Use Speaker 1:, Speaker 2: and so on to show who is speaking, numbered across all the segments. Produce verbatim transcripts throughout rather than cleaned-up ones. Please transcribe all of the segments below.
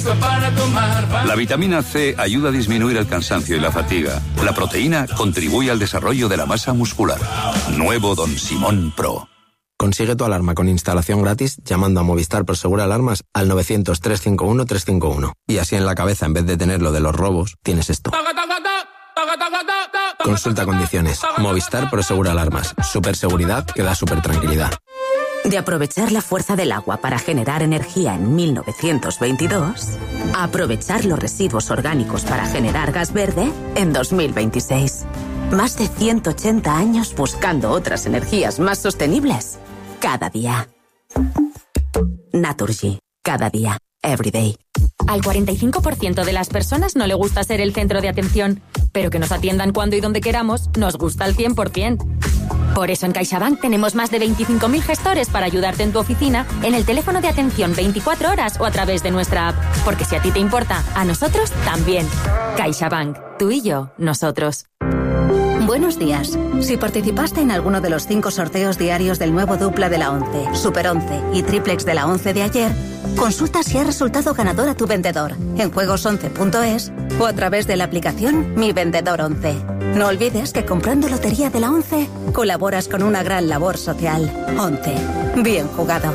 Speaker 1: La vitamina C ayuda a disminuir el cansancio y la fatiga. La proteína contribuye al desarrollo de la masa muscular. Nuevo Don Simón Pro.
Speaker 2: Consigue tu alarma con instalación gratis llamando a Movistar Prosegur Alarmas al novecientos, trescientos cincuenta y uno, trescientos cincuenta y uno. Y así en la cabeza, en vez de tener lo de los robos, tienes esto. Consulta condiciones. Movistar Prosegur Alarmas. Superseguridad que da super tranquilidad.
Speaker 3: De aprovechar la fuerza del agua para generar energía en mil novecientos veintidós, a aprovechar los residuos orgánicos para generar gas verde en dos mil veintiséis. Más de ciento ochenta años buscando otras energías más sostenibles. Cada día. Naturgy. Cada día. Everyday.
Speaker 4: Al cuarenta y cinco por ciento de las personas no le gusta ser el centro de atención, pero que nos atiendan cuando y donde queramos nos gusta al cien por ciento. Por eso en CaixaBank tenemos más de veinticinco mil gestores para ayudarte en tu oficina, en el teléfono de atención veinticuatro horas o a través de nuestra app. Porque si a ti te importa, a nosotros también. CaixaBank. Tú y yo, nosotros.
Speaker 5: Buenos días. Si participaste en alguno de los cinco sorteos diarios del nuevo dupla de la once, Super once y Triplex de la once de ayer, consulta si ha resultado ganador a tu vendedor en juegos once punto es o a través de la aplicación Mi Vendedor once. No olvides que comprando Lotería de la once colaboras con una gran labor social. once. Bien jugado.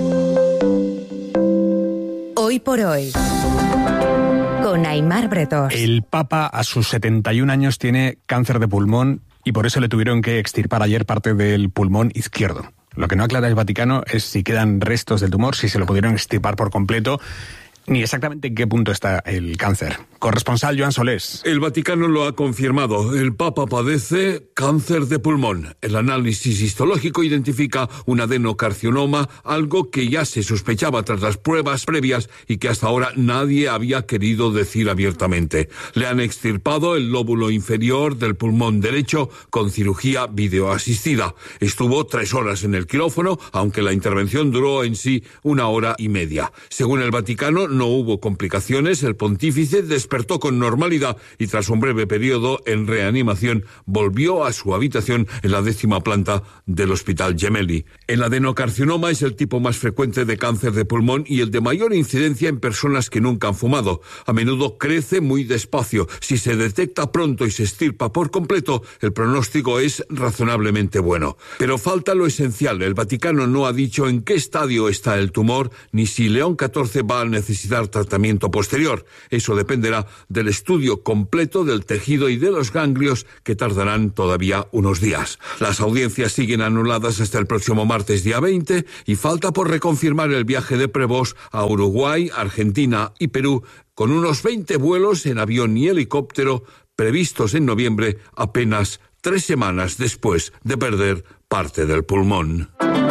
Speaker 6: Hoy por hoy. Con Aimar Bretos.
Speaker 7: El Papa a sus setenta y un años tiene cáncer de pulmón y por eso le tuvieron que extirpar ayer parte del pulmón izquierdo. Lo que no aclara el Vaticano es si quedan restos del tumor, si se lo pudieron extirpar por completo, ni exactamente en qué punto está el cáncer. Corresponsal Joan Solés.
Speaker 8: El Vaticano lo ha confirmado. El Papa padece cáncer de pulmón. El análisis histológico identifica un adenocarcinoma, algo que ya se sospechaba tras las pruebas previas y que hasta ahora nadie había querido decir abiertamente. Le han extirpado el lóbulo inferior del pulmón derecho con cirugía videoasistida. Estuvo tres horas en el quirófano, aunque la intervención duró en sí una hora y media. Según el Vaticano, no hubo complicaciones, el pontífice despertó con normalidad y tras un breve periodo en reanimación volvió a su habitación en la décima planta del Hospital Gemelli. El adenocarcinoma es el tipo más frecuente de cáncer de pulmón y el de mayor incidencia en personas que nunca han fumado. A menudo crece muy despacio. Si se detecta pronto y se extirpa por completo, el pronóstico es razonablemente bueno. Pero falta lo esencial. El Vaticano no ha dicho en qué estadio está el tumor ni si León catorce va a necesitar tratamiento posterior. Eso dependerá del estudio completo del tejido y de los ganglios que tardarán todavía unos días. Las audiencias siguen anuladas hasta el próximo martes día veinte y falta por reconfirmar el viaje de Prevost a Uruguay, Argentina y Perú con unos veinte vuelos en avión y helicóptero previstos en noviembre, apenas tres semanas después de perder parte del pulmón.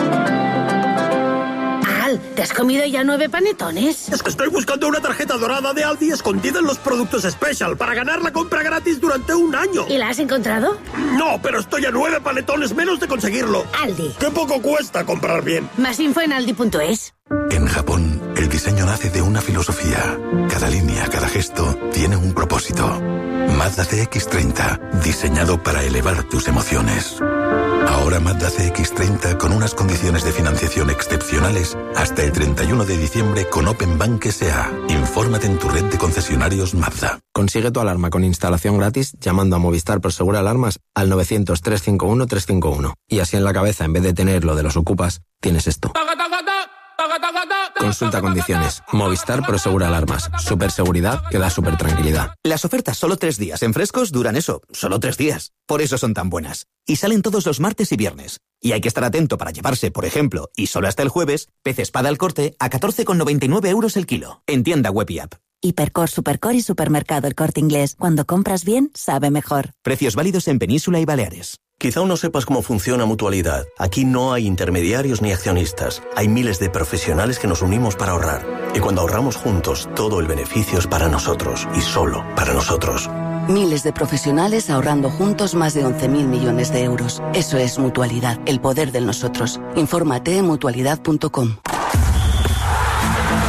Speaker 9: ¿Te has comido ya nueve panetones?
Speaker 10: Es que estoy buscando una tarjeta dorada de Aldi escondida en los productos Special para ganar la compra gratis durante un año.
Speaker 9: ¿Y la has encontrado?
Speaker 10: No, pero estoy a nueve panetones menos de conseguirlo.
Speaker 9: Aldi.
Speaker 10: ¡Qué poco cuesta comprar bien!
Speaker 9: Más info en aldi punto es.
Speaker 11: En Japón, el diseño nace de una filosofía. Cada línea, cada gesto, tiene un propósito. Mazda C X treinta, diseñado para elevar tus emociones. Ahora Mazda C X treinta con unas condiciones de financiación excepcionales hasta el treinta y uno de diciembre con Open Bank S A. Infórmate en tu red de concesionarios Mazda.
Speaker 2: Consigue tu alarma con instalación gratis llamando a Movistar Prosegur Alarmas al novecientos, trescientos cincuenta y uno, trescientos cincuenta y uno. Y así en la cabeza, en vez de tener lo de los ocupas, tienes esto. Consulta condiciones. Movistar Prosegur Alarmas. Superseguridad que da super tranquilidad.
Speaker 12: Las ofertas solo tres días en Frescos duran eso, solo tres días. Por eso son tan buenas. Y salen todos los martes y viernes. Y hay que estar atento para llevarse, por ejemplo, y solo hasta el jueves, pez espada al corte a catorce con noventa y nueve euros el kilo. En tienda web y app.
Speaker 3: Hipercor, Supercor y Supermercado El Corte Inglés. Cuando compras bien, sabe mejor.
Speaker 12: Precios válidos en Península y Baleares.
Speaker 13: Quizá aún no sepas cómo funciona Mutualidad. Aquí no hay intermediarios ni accionistas. Hay miles de profesionales que nos unimos para ahorrar. Y cuando ahorramos juntos, todo el beneficio es para nosotros y solo para nosotros.
Speaker 14: Miles de profesionales ahorrando juntos más de once mil millones de euros. Eso es Mutualidad, el poder del nosotros. Infórmate en mutualidad punto com.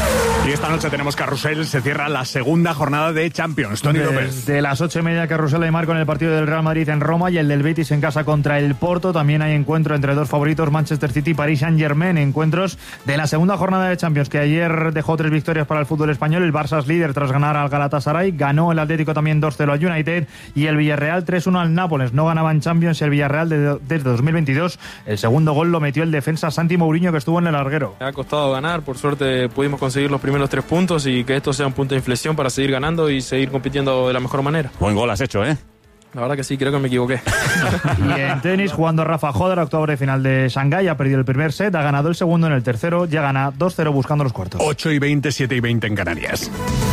Speaker 7: Y esta noche tenemos carrusel, se cierra la segunda jornada de Champions. Toni López.
Speaker 15: De las ocho y media, carrusel Aymar con el partido del Real Madrid en Roma y el del Betis en casa contra el Porto. También hay encuentro entre dos favoritos, Manchester City y Paris Saint-Germain. Encuentros de la segunda jornada de Champions, que ayer dejó tres victorias para el fútbol español. El Barça es líder tras ganar al Galatasaray. Ganó el Atlético también dos cero al United y el Villarreal tres uno al Nápoles. No ganaba en Champions el Villarreal desde, desde dos mil veintidós. El segundo gol lo metió el defensa Santi Mourinho, que estuvo en el larguero.
Speaker 16: Me ha costado ganar, por suerte pudimos conseguir los primeros tres puntos y que esto sea un punto de inflexión para seguir ganando y seguir compitiendo de la mejor manera.
Speaker 17: Buen gol has hecho, ¿eh?
Speaker 16: La verdad que sí, creo que me equivoqué.
Speaker 15: Y en tenis, jugando Rafa Joder, octavo de final de Shanghái, ha perdido el primer set, ha ganado el segundo en el tercero, ya gana dos cero buscando los cuartos.
Speaker 7: ocho y veinte, siete y veinte en Canarias.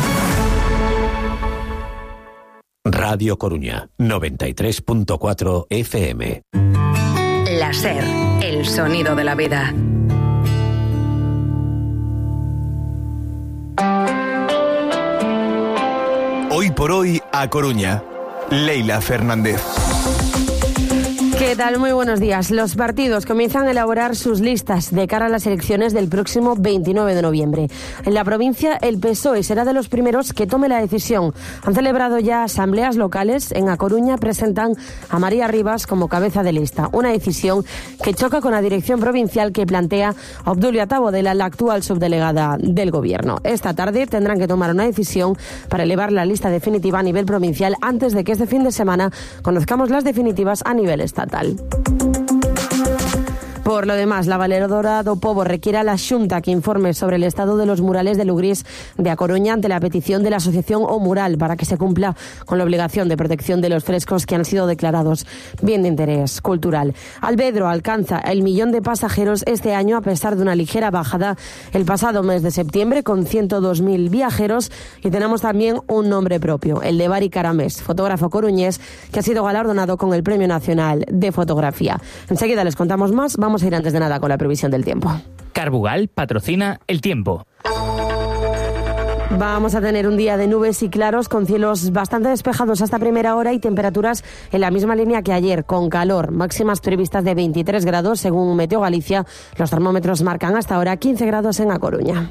Speaker 18: Radio Coruña, noventa y tres punto cuatro F M.
Speaker 6: La SER, el sonido de la vida.
Speaker 19: Hoy por hoy, a Coruña. Leila Fernández.
Speaker 20: ¿Qué tal? Muy buenos días. Los partidos comienzan a elaborar sus listas de cara a las elecciones del próximo veintinueve de noviembre. En la provincia, el P S O E será de los primeros que tome la decisión. Han celebrado ya asambleas locales. En A Coruña presentan a María Rivas como cabeza de lista. Una decisión que choca con la dirección provincial que plantea Obdulia Tabodela, la actual subdelegada del Gobierno. Esta tarde tendrán que tomar una decisión para elevar la lista definitiva a nivel provincial antes de que este fin de semana conozcamos las definitivas a nivel estatal. Por lo demás, la valedora do Pobo requiere a la Xunta que informe sobre el estado de los murales de Lugrís de A Coruña ante la petición de la asociación O Mural para que se cumpla con la obligación de protección de los frescos que han sido declarados bien de interés cultural. Albedro alcanza el millón de pasajeros este año a pesar de una ligera bajada el pasado mes de septiembre con ciento dos mil viajeros, y tenemos también un nombre propio, el de Bari Caramés, fotógrafo coruñés que ha sido galardonado con el Premio Nacional de Fotografía. Enseguida les contamos más. Vamos Vamos a ir antes de nada con la previsión del tiempo.
Speaker 21: Carbugal patrocina el tiempo.
Speaker 20: Vamos a tener un día de nubes y claros con cielos bastante despejados hasta primera hora y temperaturas en la misma línea que ayer, con calor. Máximas previstas de veintitrés grados según Meteo Galicia. Los termómetros marcan hasta ahora quince grados en A Coruña.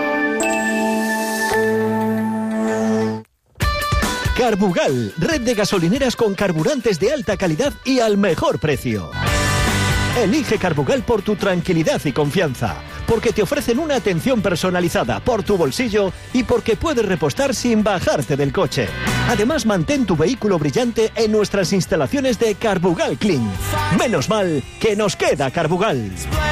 Speaker 22: Carbugal, red de gasolineras con carburantes de alta calidad y al mejor precio. Elige Carbugal por tu tranquilidad y confianza, porque te ofrecen una atención personalizada por tu bolsillo y porque puedes repostar sin bajarte del coche. Además, mantén tu vehículo brillante en nuestras instalaciones de Carbugal Clean. Menos mal que nos queda Carbugal.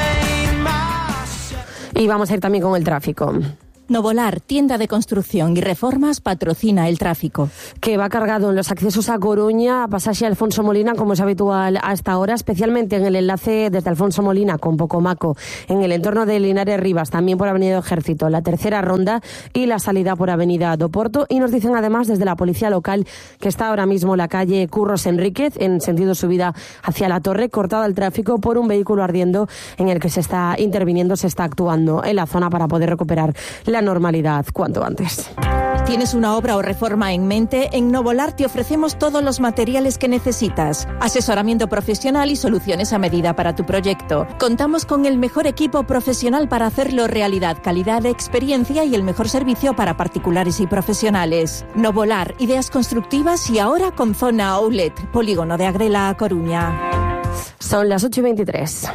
Speaker 20: Y vamos a ir también con el tráfico.
Speaker 23: Novolar, tienda de construcción y reformas, patrocina el tráfico.
Speaker 20: Que va cargado en los accesos a Coruña, a pasaje Alfonso Molina, como es habitual a esta hora, especialmente en el enlace desde Alfonso Molina con Pocomaco, en el entorno de Linares Rivas, también por Avenida Ejército, la tercera ronda y la salida por Avenida do Porto. Y nos dicen además desde la policía local que está ahora mismo la calle Curros Enríquez, en sentido subida hacia la Torre, cortada al tráfico por un vehículo ardiendo en el que se está interviniendo, se está actuando en la zona para poder recuperar la normalidad cuanto antes.
Speaker 23: ¿Tienes una obra o reforma en mente? En Novolar te ofrecemos todos los materiales que necesitas. Asesoramiento profesional y soluciones a medida para tu proyecto. Contamos con el mejor equipo profesional para hacerlo realidad, calidad, experiencia y el mejor servicio para particulares y profesionales. Novolar, ideas constructivas y ahora con zona outlet. Polígono de Agrela, A Coruña.
Speaker 20: Son las ocho y veintitrés.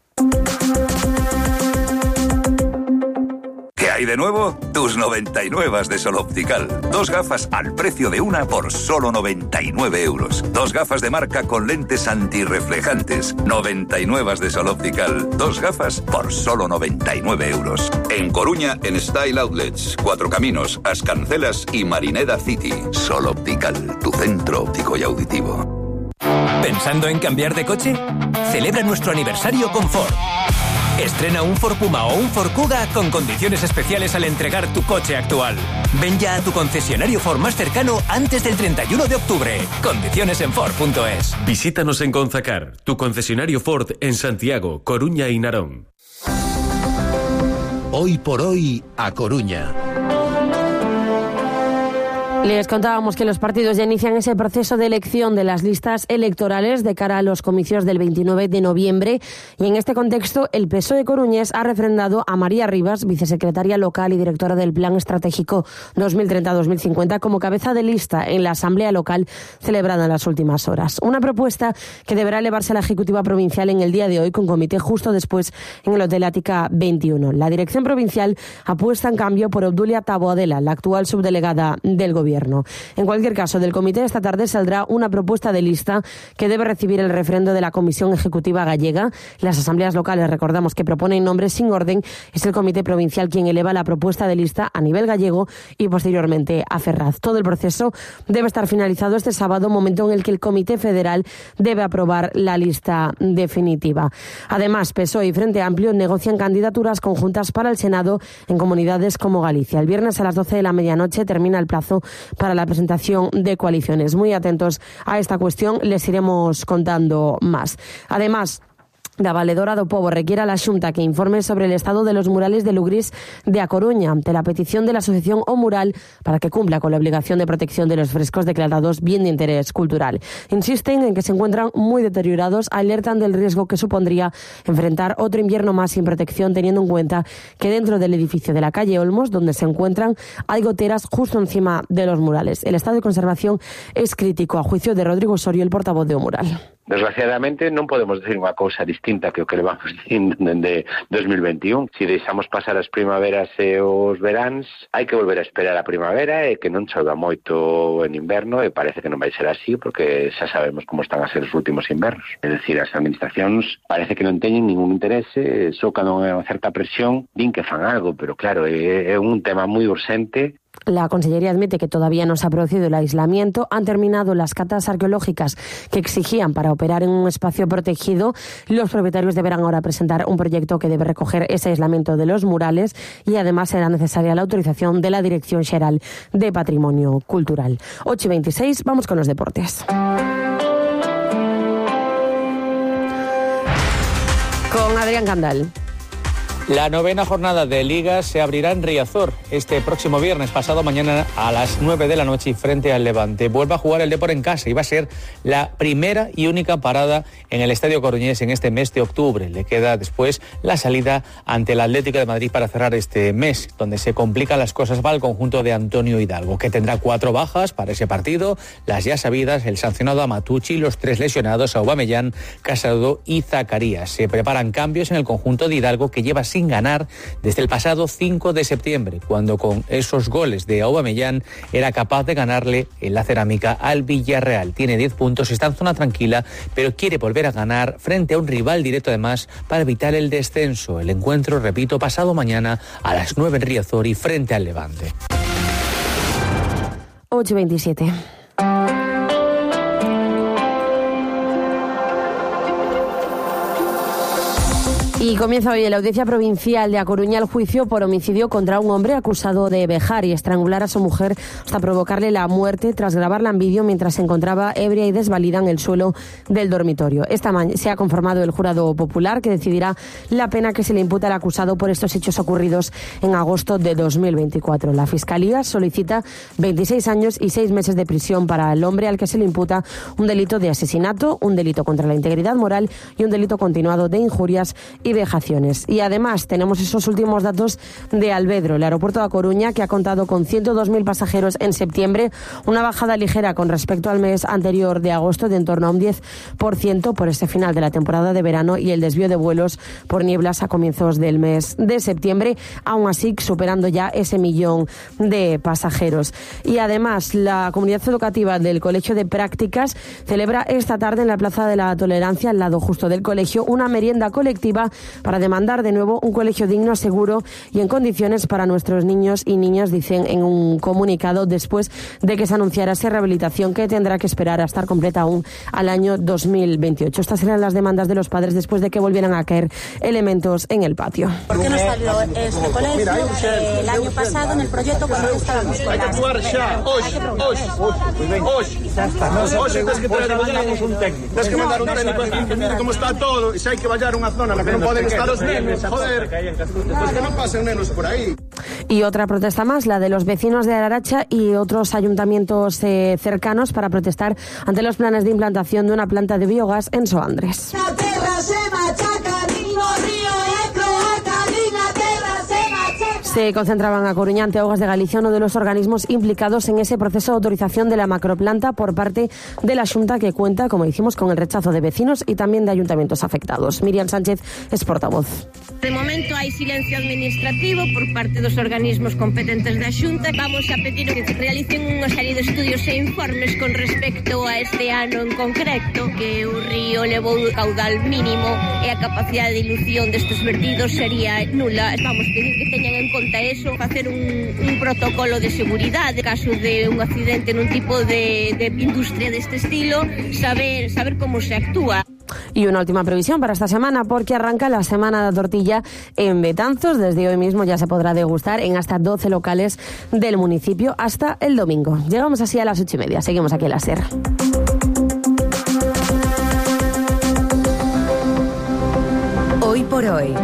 Speaker 1: ¿Qué hay de nuevo? Tus noventa y nueve de Sol Optical. Dos gafas al precio de una por solo noventa y nueve euros. Dos gafas de marca con lentes antirreflejantes. noventa y nueve de Sol Optical. Dos gafas por solo noventa y nueve euros. En Coruña, en Style Outlets, Cuatro Caminos, Ascancelas y Marineda City. Sol Optical, tu centro óptico y auditivo.
Speaker 24: ¿Pensando en cambiar de coche? Celebra nuestro aniversario con Ford. Estrena un Ford Puma o un Ford Kuga con condiciones especiales al entregar tu coche actual. Ven ya a tu concesionario Ford más cercano antes del treinta y uno de octubre. Condiciones en Ford punto es.
Speaker 25: Visítanos en Gonzacar, tu concesionario Ford en Santiago, Coruña y Narón.
Speaker 18: Hoy por hoy, a Coruña.
Speaker 20: Les contábamos que los partidos ya inician ese proceso de elección de las listas electorales de cara a los comicios del veintinueve de noviembre y en este contexto el P S O E coruñés ha refrendado a María Rivas, vicesecretaria local y directora del Plan Estratégico dos mil treinta a dos mil cincuenta, como cabeza de lista en la Asamblea Local celebrada en las últimas horas. Una propuesta que deberá elevarse a la Ejecutiva Provincial en el día de hoy con comité justo después en el Hotel Ática veintiuno. La dirección provincial apuesta en cambio por Obdulia Taboadela, la actual subdelegada del Gobierno. En cualquier caso, del comité esta tarde saldrá una propuesta de lista que debe recibir el refrendo de la Comisión Ejecutiva Gallega. Las asambleas locales, recordamos, que proponen nombres sin orden, es el comité provincial quien eleva la propuesta de lista a nivel gallego y posteriormente a Ferraz. Todo el proceso debe estar finalizado este sábado, momento en el que el comité federal debe aprobar la lista definitiva. Además, P S O E y Frente Amplio negocian candidaturas conjuntas para el Senado en comunidades como Galicia. El viernes a las doce de la medianoche termina el plazo para la presentación de coaliciones. Muy atentos a esta cuestión, les iremos contando más. Además, la Valedora do Pobo requiere a la Xunta que informe sobre el estado de los murales de Lugrís de A Coruña ante la petición de la asociación O Mural para que cumpla con la obligación de protección de los frescos declarados bien de interés cultural. Insisten en que se encuentran muy deteriorados, alertan del riesgo que supondría enfrentar otro invierno más sin protección, teniendo en cuenta que dentro del edificio de la calle Olmos, donde se encuentran, hay goteras justo encima de los murales. El estado de conservación es crítico, a juicio de Rodrigo Osorio, el portavoz de O Mural.
Speaker 4: Desgraciadamente non podemos decir unha cousa distinta que o que levamos dicindo dende dos mil veintiún. Se deixamos pasar as primaveras e os veráns, hai que volver a esperar a primavera e que non chova moito en inverno, e parece que non vai ser así porque xa sabemos como están a ser os últimos invernos. É dicir, as administracións parece que non teñen ningún interese, só cando hai unha certa presión din que fan algo, pero claro, é, é un tema moi urxente.
Speaker 20: La Consellería admite que todavía no se ha producido el aislamiento. Han terminado las catas arqueológicas que exigían para operar en un espacio protegido. Los propietarios deberán ahora presentar un proyecto que debe recoger ese aislamiento de los murales y además será necesaria la autorización de la Dirección Xeral de Patrimonio Cultural. ocho y veintiséis, vamos con los deportes. Con Adrián Candal.
Speaker 5: La novena jornada de Liga se abrirá en Riazor este próximo viernes, pasado mañana a las nueve de la noche y frente al Levante. Vuelve a jugar el Depor en casa y va a ser la primera y única parada en el Estadio Coruñés en este mes de octubre. Le queda después la salida ante el Atlético de Madrid para cerrar este mes, donde se complican las cosas para el conjunto de Antonio Hidalgo, que tendrá cuatro bajas para ese partido, las ya sabidas, el sancionado Amatucci, los tres lesionados, Aubameyang, Casado y Zacarías. Se preparan cambios en el conjunto de Hidalgo, que lleva sin ganar desde el pasado cinco de septiembre, cuando con esos goles de Aubameyang era capaz de ganarle en la cerámica al Villarreal. Tiene diez puntos, está en zona tranquila, pero quiere volver a ganar frente a un rival directo además para evitar el descenso. El encuentro, repito, pasado mañana a las nueve en Riazor y frente al Levante.
Speaker 20: ocho y veintisiete. Y comienza hoy en la Audiencia Provincial de A Coruña el juicio por homicidio contra un hombre acusado de vejar y estrangular a su mujer hasta provocarle la muerte tras grabarla en vídeo mientras se encontraba ebria y desvalida en el suelo del dormitorio. Esta mañana se ha conformado el jurado popular que decidirá la pena que se le imputa al acusado por estos hechos ocurridos en agosto de dos mil veinticuatro. La Fiscalía solicita veintiséis años y seis meses de prisión para el hombre al que se le imputa un delito de asesinato, un delito contra la integridad moral y un delito continuado de injurias y vejaciones. Y además tenemos esos últimos datos de Alvedro, el aeropuerto de A Coruña, que ha contado con ciento dos mil pasajeros en septiembre, una bajada ligera con respecto al mes anterior de agosto de en torno a un diez por ciento por este final de la temporada de verano y el desvío de vuelos por nieblas a comienzos del mes de septiembre, aún así superando ya ese millón de pasajeros. Y además la comunidad educativa del Colegio de Prácticas celebra esta tarde en la Plaza de la Tolerancia, al lado justo del colegio, una merienda colectiva para demandar de nuevo un colegio digno, seguro y en condiciones para nuestros niños y niñas, dicen en un comunicado, después de que se anunciara esa rehabilitación que tendrá que esperar a estar completa aún al año dos mil veintiocho. Estas eran las demandas de los padres después de que volvieran a caer elementos en el patio.
Speaker 8: ¿Por qué no salió este colegio eh, el año pasado en el proyecto cuando estábamos con las...
Speaker 10: Hoy, hoy, hoy, tienes que traer un técnico. Tienes que mandar un técnico aquí que mire cómo está todo y si hay que vallar una zona en la que no pueden estar los nenos, joder, pues que no pasen nenos por ahí.
Speaker 20: Y otra protesta más, la de los vecinos de Araracha y otros ayuntamientos eh, cercanos para protestar ante los planes de implantación de una planta de biogás en Soandres. Se concentraban a Coruña ante Augas de Galicia, uno de los organismos implicados en ese proceso de autorización de la macroplanta por parte de la Xunta, que cuenta, como decimos, con el rechazo de vecinos y también de ayuntamientos afectados. Miriam Sánchez es portavoz.
Speaker 2: De momento hai silencio administrativo por parte dos organismos competentes da Xunta. Vamos a pedir que realicen unha serie de estudios e informes con respecto a este ano en concreto, que o río levou caudal mínimo e a capacidade de dilución destes vertidos sería nula. Vamos a pedir que teñan en conta eso, facer un, un protocolo de seguridade, en caso de un accidente nun tipo de, de industria deste estilo, saber, saber como se actúa.
Speaker 20: Y una última previsión para esta semana, porque arranca la Semana de Tortilla en Betanzos. Desde hoy mismo ya se podrá degustar en hasta doce locales del municipio hasta el domingo. Llegamos así a las ocho y media. Seguimos aquí en la SER.
Speaker 6: Hoy por hoy,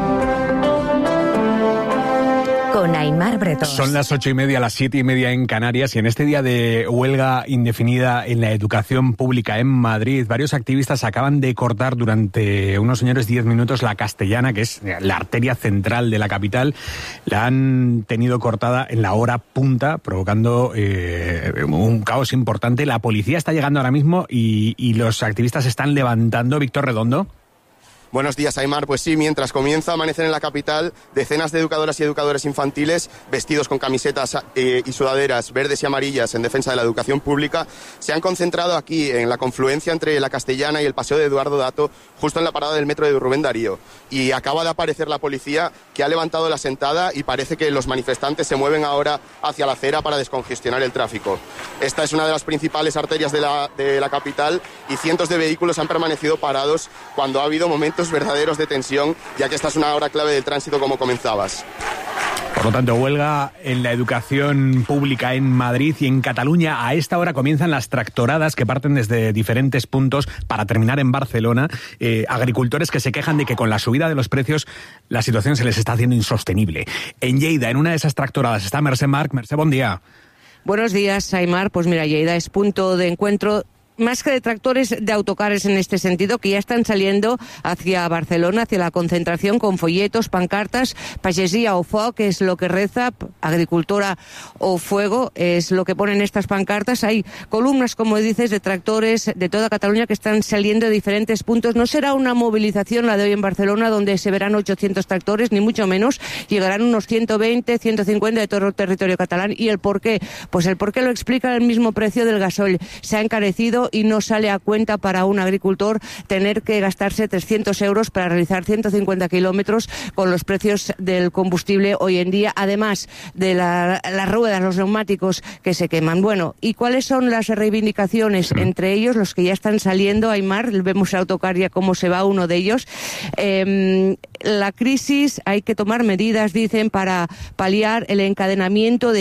Speaker 6: con Aimar Bretón.
Speaker 7: Son las ocho y media, las siete y media en Canarias, y en este día de huelga indefinida en la educación pública en Madrid, varios activistas acaban de cortar durante unos señores diez minutos la Castellana, que es la arteria central de la capital. La han tenido cortada en la hora punta, provocando eh, un caos importante. La policía está llegando ahora mismo y, y los activistas se están levantando. Víctor Redondo.
Speaker 3: Buenos días, Aimar. Pues sí, mientras comienza a amanecer en la capital, decenas de educadoras y educadores infantiles, vestidos con camisetas eh, y sudaderas verdes y amarillas en defensa de la educación pública, se han concentrado aquí en la confluencia entre la Castellana y el Paseo de Eduardo Dato, justo en la parada del metro de Rubén Darío. Y acaba de aparecer la policía, que ha levantado la sentada, y parece que los manifestantes se mueven ahora hacia la acera para descongestionar el tráfico. Esta es una de las principales arterias de la, de la capital, y cientos de vehículos han permanecido parados cuando ha habido momentos verdaderos de tensión, ya que esta es una hora clave del tránsito, como comenzabas.
Speaker 7: Por lo tanto, huelga en la educación pública en Madrid y en Cataluña. A esta hora comienzan las tractoradas que parten desde diferentes puntos para terminar en Barcelona. Eh, agricultores que se quejan de que con la subida de los precios la situación se les está haciendo insostenible. En Lleida, en una de esas tractoradas, está Mercè Marc. Mercè, buen día.
Speaker 9: Buenos días, Aimar. Pues mira, Lleida es punto de encuentro más que de tractores, de autocares en este sentido, que ya están saliendo hacia Barcelona, hacia la concentración, con folletos, pancartas, pagesia o foc, que es lo que reza, agricultora o fuego, es lo que ponen estas pancartas. Hay columnas, como dices, de tractores de toda Cataluña que están saliendo de diferentes puntos. No será una movilización la de hoy en Barcelona, donde se verán ochocientos tractores, ni mucho menos. Llegarán unos ciento veinte, ciento cincuenta de todo el territorio catalán. ¿Y el por qué? Pues el por qué lo explica el mismo precio del gasoil. Se ha encarecido y no sale a cuenta para un agricultor tener que gastarse trescientos euros para realizar ciento cincuenta kilómetros con los precios del combustible hoy en día, además de la, las ruedas, los neumáticos que se queman. Bueno, ¿y cuáles son las reivindicaciones? Entre ellos, los que ya están saliendo, Aimar, vemos el autocar ya cómo se va uno de ellos. Eh, la crisis, hay que tomar medidas, dicen, para paliar el encadenamiento de